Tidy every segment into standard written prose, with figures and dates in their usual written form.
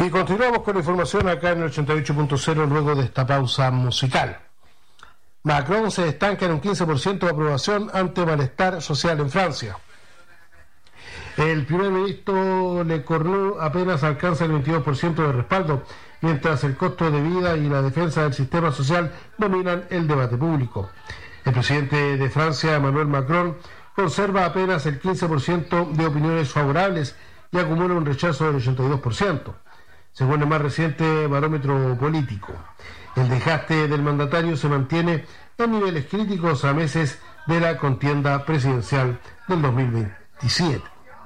Y continuamos con la información acá en el 88.0 luego de esta pausa musical. Macron se estanca en un 15% de aprobación ante malestar social en Francia. El primer ministro Le Cornu apenas alcanza el 22% de respaldo, mientras el costo de vida y la defensa del sistema social dominan el debate público. El presidente de Francia, Emmanuel Macron, conserva apenas el 15% de opiniones favorables y acumula un rechazo del 82%, según el más reciente barómetro político. El desgaste del mandatario se mantiene en niveles críticos a meses de la contienda presidencial del 2027.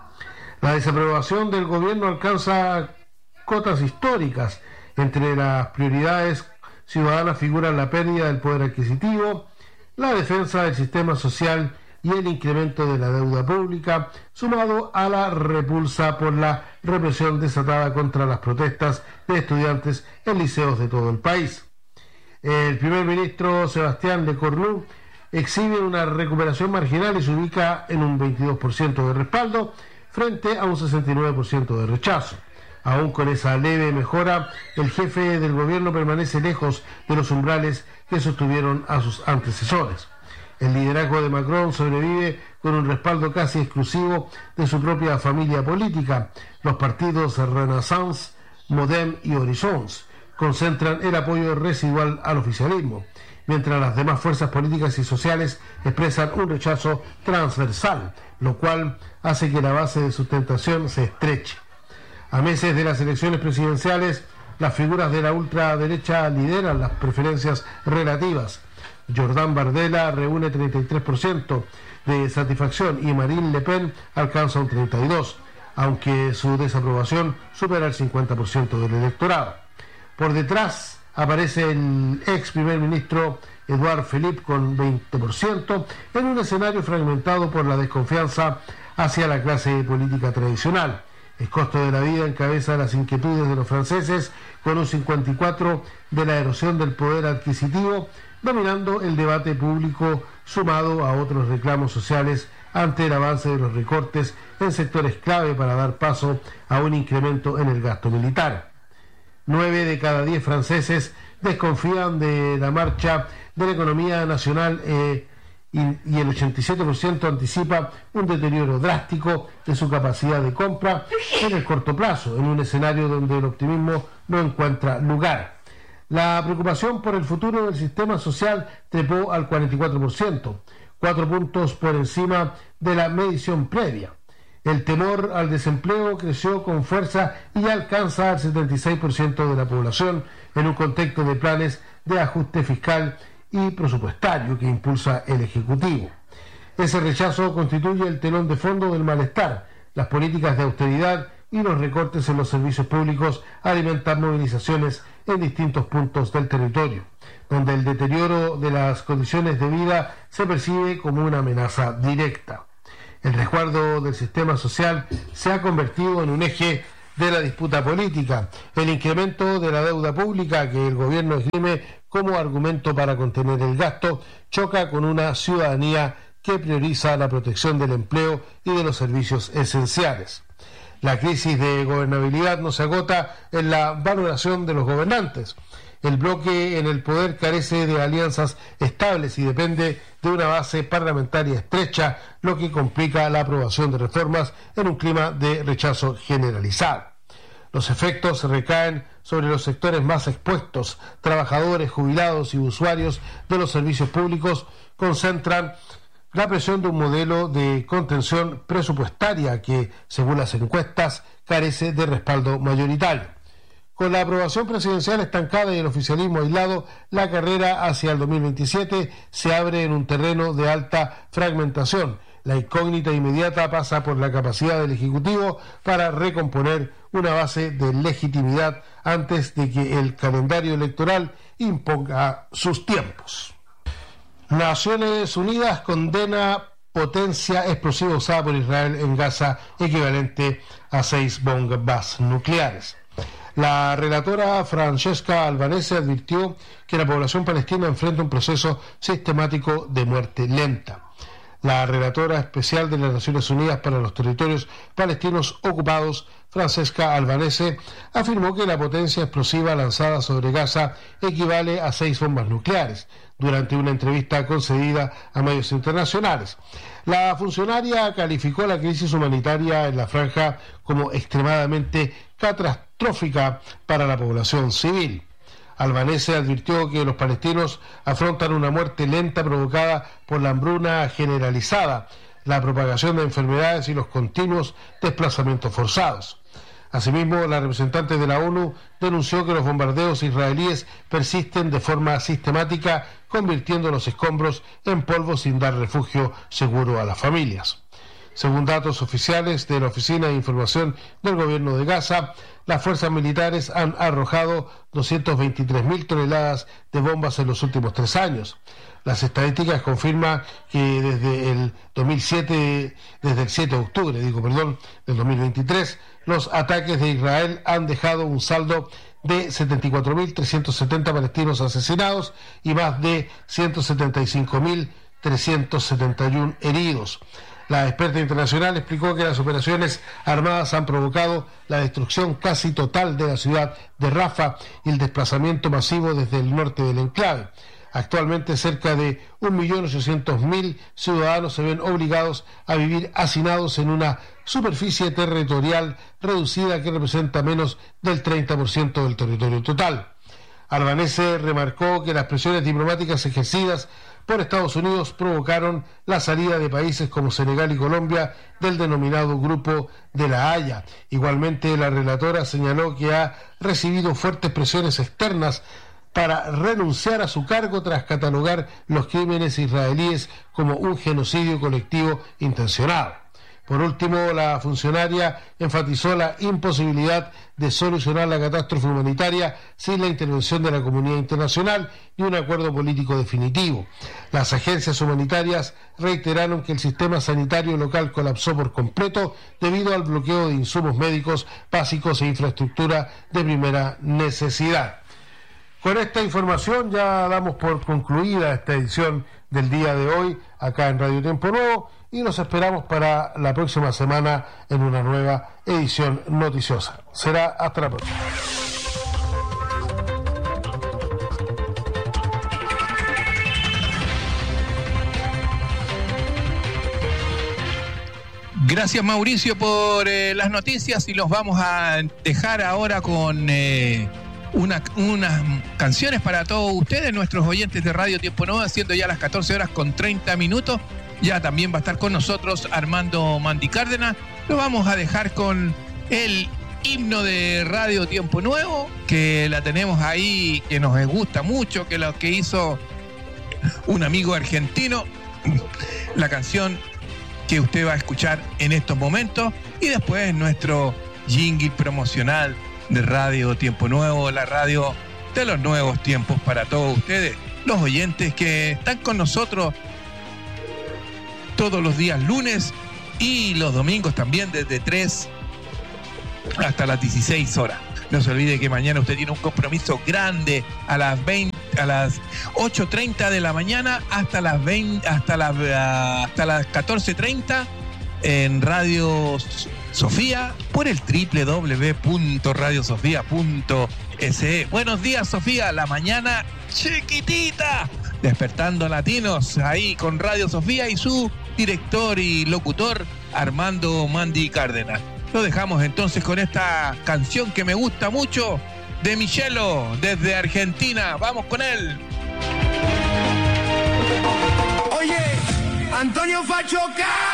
La desaprobación del gobierno alcanza cotas históricas. Entre las prioridades ciudadanas figuran la pérdida del poder adquisitivo, la defensa del sistema social y el incremento de la deuda pública, sumado a la repulsa por la represión desatada contra las protestas de estudiantes en liceos de todo el país. El primer ministro Sébastien Lecornu exhibe una recuperación marginal y se ubica en un 22% de respaldo frente a un 69% de rechazo. Aún con esa leve mejora, el jefe del gobierno permanece lejos de los umbrales que sostuvieron a sus antecesores. El liderazgo de Macron sobrevive con un respaldo casi exclusivo de su propia familia política. Los partidos Renaissance, Modem y Horizons concentran el apoyo residual al oficialismo, mientras las demás fuerzas políticas y sociales expresan un rechazo transversal, lo cual hace que la base de sustentación se estreche. A meses de las elecciones presidenciales, las figuras de la ultraderecha lideran las preferencias relativas. Jordan Bardella reúne 33% de satisfacción y Marine Le Pen alcanza un 32%, aunque su desaprobación supera el 50% del electorado. Por detrás aparece el ex primer ministro Edouard Philippe con 20%, en un escenario fragmentado por la desconfianza hacia la clase política tradicional. El costo de la vida encabeza las inquietudes de los franceses, con un 54% de la erosión del poder adquisitivo, dominando el debate público, sumado a otros reclamos sociales ante el avance de los recortes en sectores clave para dar paso a un incremento en el gasto militar. 9 de cada 10 franceses desconfían de la marcha de la economía nacional y el 87% anticipa un deterioro drástico de su capacidad de compra en el corto plazo, en un escenario donde el optimismo no encuentra lugar. La preocupación por el futuro del sistema social trepó al 44%, 4 puntos por encima de la medición previa. El temor al desempleo creció con fuerza y alcanza al 76% de la población en un contexto de planes de ajuste fiscal y presupuestario que impulsa el Ejecutivo. Ese rechazo constituye el telón de fondo del malestar. Las políticas de austeridad y los recortes en los servicios públicos alimentan movilizaciones en distintos puntos del territorio, donde el deterioro de las condiciones de vida se percibe como una amenaza directa. El resguardo del sistema social se ha convertido en un eje de la disputa política. El incremento de la deuda pública que el gobierno esgrime como argumento para contener el gasto choca con una ciudadanía que prioriza la protección del empleo y de los servicios esenciales. La crisis de gobernabilidad no se agota en la valoración de los gobernantes. El bloque en el poder carece de alianzas estables y depende de una base parlamentaria estrecha, lo que complica la aprobación de reformas en un clima de rechazo generalizado. Los efectos recaen sobre los sectores más expuestos. Trabajadores, jubilados y usuarios de los servicios públicos concentran la presión de un modelo de contención presupuestaria que, según las encuestas, carece de respaldo mayoritario. Con la aprobación presidencial estancada y el oficialismo aislado, la carrera hacia el 2027 se abre en un terreno de alta fragmentación. La incógnita inmediata pasa por la capacidad del Ejecutivo para recomponer una base de legitimidad antes de que el calendario electoral imponga sus tiempos. Naciones Unidas condena potencia explosiva usada por Israel en Gaza, equivalente a 6 bombas nucleares. La relatora Francesca Albanese advirtió que la población palestina enfrenta un proceso sistemático de muerte lenta. La relatora especial de las Naciones Unidas para los territorios palestinos ocupados, Francesca Albanese, afirmó que la potencia explosiva lanzada sobre Gaza equivale a 6 bombas nucleares, durante una entrevista concedida a medios internacionales. La funcionaria calificó la crisis humanitaria en la franja como extremadamente catastrófica para la población civil. Albanese advirtió que los palestinos afrontan una muerte lenta provocada por la hambruna generalizada, la propagación de enfermedades y los continuos desplazamientos forzados. Asimismo, la representante de la ONU denunció que los bombardeos israelíes persisten de forma sistemática, convirtiendo los escombros en polvo sin dar refugio seguro a las familias. Según datos oficiales de la Oficina de Información del Gobierno de Gaza, las fuerzas militares han arrojado 223.000 toneladas de bombas en los últimos 3 años. Las estadísticas confirman que desde el 7 de octubre del 2023, los ataques de Israel han dejado un saldo de 74.370 palestinos asesinados y más de 175.371 heridos. La experta internacional explicó que las operaciones armadas han provocado la destrucción casi total de la ciudad de Rafah y el desplazamiento masivo desde el norte del enclave. Actualmente cerca de 1.800.000 ciudadanos se ven obligados a vivir hacinados en una superficie territorial reducida que representa menos del 30% del territorio total. Albanese remarcó que las presiones diplomáticas ejercidas por Estados Unidos provocaron la salida de países como Senegal y Colombia del denominado Grupo de la Haya. Igualmente, la relatora señaló que ha recibido fuertes presiones externas para renunciar a su cargo tras catalogar los crímenes israelíes como un genocidio colectivo intencionado. Por último, la funcionaria enfatizó la imposibilidad de solucionar la catástrofe humanitaria sin la intervención de la comunidad internacional y un acuerdo político definitivo. Las agencias humanitarias reiteraron que el sistema sanitario local colapsó por completo debido al bloqueo de insumos médicos básicos e infraestructura de primera necesidad. Con esta información ya damos por concluida esta edición del día de hoy acá en Radio Tiempo Nuevo y nos esperamos para la próxima semana en una nueva edición noticiosa. Será hasta la próxima. Gracias, Mauricio, por las noticias, y los vamos a dejar ahora con unas canciones para todos ustedes, nuestros oyentes de Radio Tiempo Nuevo, siendo ya las 14:30. Ya también va a estar con nosotros Armando Mandi Cárdenas. Lo vamos a dejar con el himno de Radio Tiempo Nuevo, que la tenemos ahí, que nos gusta mucho, que lo que hizo un amigo argentino, la canción que usted va a escuchar en estos momentos, y después nuestro jingle promocional de Radio Tiempo Nuevo, la radio de los nuevos tiempos para todos ustedes, los oyentes que están con nosotros todos los días lunes y los domingos también desde 3 hasta las 16 horas. No se olvide que mañana usted tiene un compromiso grande a las 8:30 de la mañana hasta las 14:30 en Radio Sofía por el www.radiosofia.es. Buenos días, Sofía, la mañana chiquitita, despertando latinos ahí con Radio Sofía y su director y locutor Armando Mandi Cárdenas. Lo dejamos entonces con esta canción que me gusta mucho de Michelo desde Argentina. Vamos con él. Oye, Antonio Fachoca.